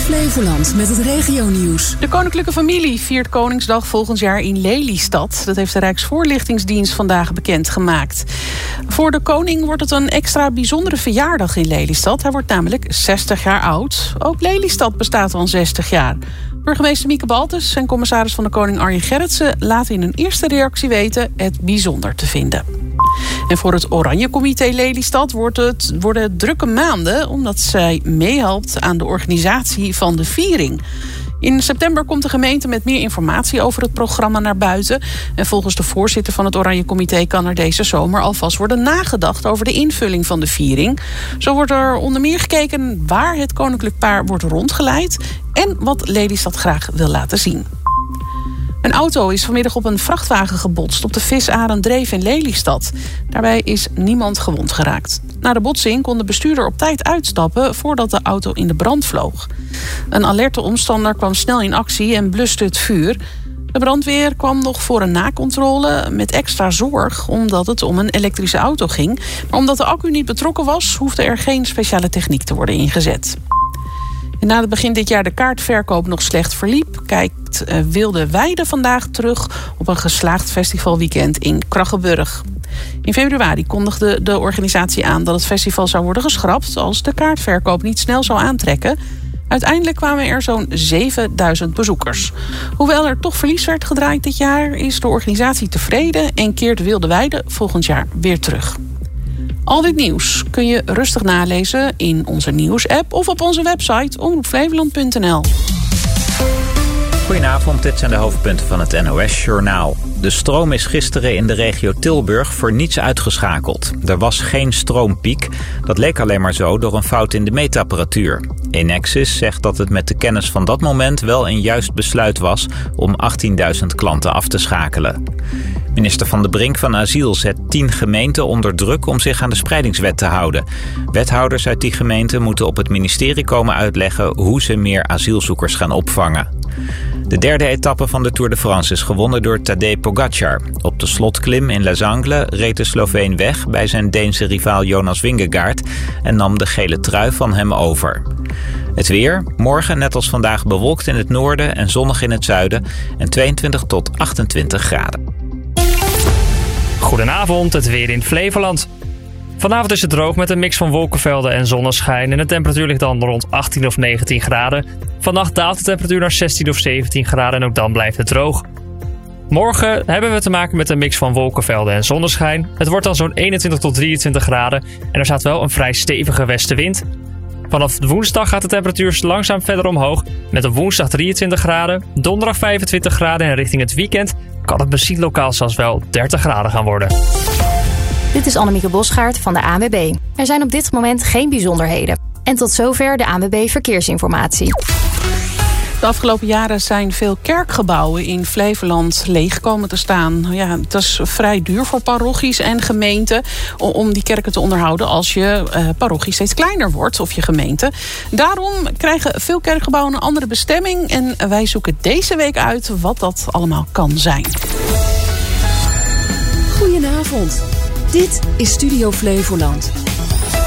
Flevoland met het regionieuws. De koninklijke familie viert Koningsdag volgend jaar in Lelystad. Dat heeft de Rijksvoorlichtingsdienst vandaag bekendgemaakt. Voor de koning wordt het een extra bijzondere verjaardag in Lelystad. Hij wordt namelijk 60 jaar oud. Ook Lelystad bestaat al 60 jaar. Burgemeester Mieke Baltus en commissaris van de Koning Arjen Gerritsen laten in hun eerste reactie weten het bijzonder te vinden. En voor het Oranje Comité Lelystad worden het drukke maanden, omdat zij meehelpt aan de organisatie van de viering. In september komt de gemeente met meer informatie over het programma naar buiten. En volgens de voorzitter van het Oranje Comité kan er deze zomer alvast worden nagedacht over de invulling van de viering. Zo wordt er onder meer gekeken waar het koninklijk paar wordt rondgeleid en wat Lelystad graag wil laten zien. Een auto is vanmiddag op een vrachtwagen gebotst op de Visarenddreef in Lelystad. Daarbij is niemand gewond geraakt. Na de botsing kon de bestuurder op tijd uitstappen voordat de auto in de brand vloog. Een alerte omstander kwam snel in actie en bluste het vuur. De brandweer kwam nog voor een nakontrole met extra zorg omdat het om een elektrische auto ging. Maar omdat de accu niet betrokken was, hoefde er geen speciale techniek te worden ingezet. En na het begin dit jaar de kaartverkoop nog slecht verliep, kijkt Wilde Weide vandaag terug op een geslaagd festivalweekend in Kraggenburg. In februari kondigde de organisatie aan dat het festival zou worden geschrapt als de kaartverkoop niet snel zou aantrekken. Uiteindelijk kwamen er zo'n 7000 bezoekers. Hoewel er toch verlies werd gedraaid dit jaar, is de organisatie tevreden en keert Wilde Weide volgend jaar weer terug. Al dit nieuws kun je rustig nalezen in onze nieuwsapp of op onze website omroepflevoland.nl. Goedenavond, dit zijn de hoofdpunten van het NOS-journaal. De stroom is gisteren in de regio Tilburg voor niets uitgeschakeld. Er was geen stroompiek. Dat leek alleen maar zo door een fout in de meetapparatuur. Enexis zegt dat het met de kennis van dat moment wel een juist besluit was om 18.000 klanten af te schakelen. Minister Van de Brink van Asiel zet 10 gemeenten onder druk om zich aan de spreidingswet te houden. Wethouders uit die gemeenten moeten op het ministerie komen uitleggen hoe ze meer asielzoekers gaan opvangen. De derde etappe van de Tour de France is gewonnen door Tadej Pogacar. Op de slotklim in Les Angles reed de Sloveen weg bij zijn Deense rivaal Jonas Vingegaard en nam de gele trui van hem over. Het weer, morgen net als vandaag bewolkt in het noorden en zonnig in het zuiden en 22 tot 28 graden. Goedenavond, het weer in Flevoland. Vanavond is het droog met een mix van wolkenvelden en zonneschijn en de temperatuur ligt dan rond 18 of 19 graden. Vannacht daalt de temperatuur naar 16 of 17 graden en ook dan blijft het droog. Morgen hebben we te maken met een mix van wolkenvelden en zonneschijn. Het wordt dan zo'n 21 tot 23 graden en er staat wel een vrij stevige westenwind. Vanaf woensdag gaat de temperatuur langzaam verder omhoog met op woensdag 23 graden, donderdag 25 graden en richting het weekend kan het misschien lokaal zelfs wel 30 graden gaan worden. Dit is Annemieke Bosgaard van de ANWB. Er zijn op dit moment geen bijzonderheden. En tot zover de ANWB Verkeersinformatie. De afgelopen jaren zijn veel kerkgebouwen in Flevoland leeg komen te staan. Ja, het is vrij duur voor parochies en gemeenten om die kerken te onderhouden als je parochie steeds kleiner wordt of je gemeente. Daarom krijgen veel kerkgebouwen een andere bestemming en wij zoeken deze week uit wat dat allemaal kan zijn. Goedenavond. Dit is Studio Flevoland.